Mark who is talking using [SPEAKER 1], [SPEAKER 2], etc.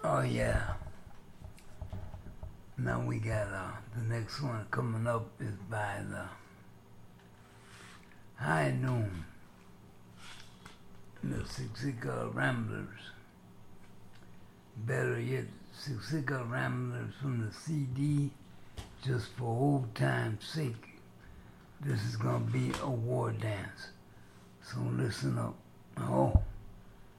[SPEAKER 1] Oh yeah. Now we got the next one coming up is by the High Noon, the Siksika Ramblers. Better yet, Siksika Ramblers from the CD, just for old time's sake. This is gonna be a war dance. So listen up. Oh.